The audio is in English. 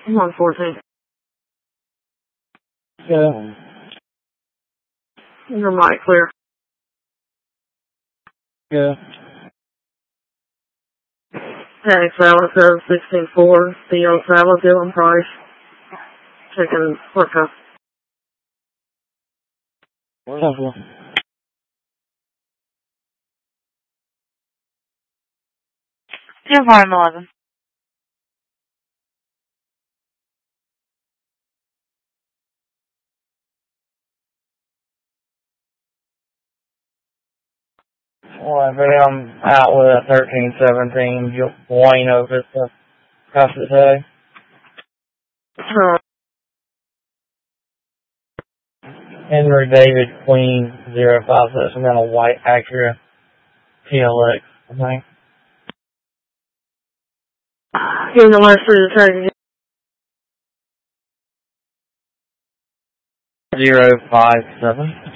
114. Yeah. Your mic clear. Yeah. Panic salad says 16.4. Theo salad, Dylan Price. Chicken Orca. Where's that for? Yeah, volume 11. Well, but I'm out with a 13-17 Wayne over to Costa Day. Henry David Queen 05, so that's some kind of white Acura PLX, I think. Give me the last three to tag again. 057.